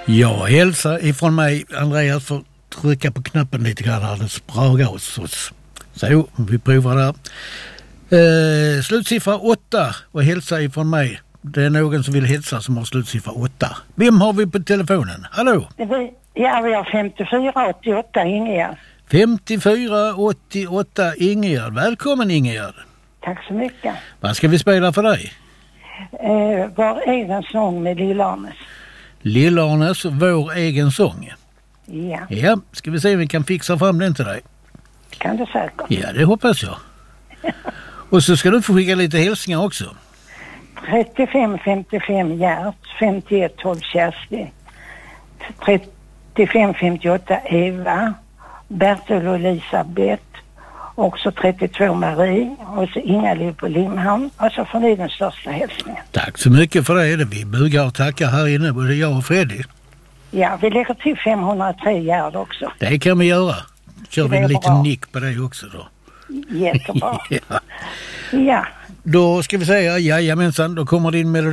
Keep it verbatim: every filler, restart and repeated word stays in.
Ja, hälsa ifrån mig. Andreas får trycka på knappen lite grann här. Den spragar hos oss. Så, vi provar där. Eh, slutsiffra åtta och hälsa ifrån mig. Det är någon som vill hälsa som har slutsiffra åtta. Vem har vi på telefonen? Hallå? Vi, ja, vi har femtiofyra åttioåtta Ingegärd. femtiofyra åttioåtta Ingegärd. Välkommen Ingegärd. Tack så mycket. Vad ska vi spela för dig? Eh, vår egen sång med Lill-Arnes. Lill-Arnes, vår egen sång. Ja. Ja, ska vi se om vi kan fixa fram den till dig. Kan du säkert. Ja, det hoppas jag. Och så ska du få skicka lite hälsningar också. trettiofem femtiofem Gert, femtioett tolv Kersti, trettiofem femtioåtta Eva, Bertil och Elisabeth, också trettiotvå Marie och så Inga-Liv på Limhamn, och så får ni den största hälsningen. Tack så mycket för det. Vi bugar och tackar här inne, både jag och Freddy. Ja, vi lägger till femhundratre Gerd också. Det kan vi göra. Kör vi en liten bra. nick på det också då. Jättebra. Ja. Ja. Då ska vi säga jajamensan, då kommer din melodi.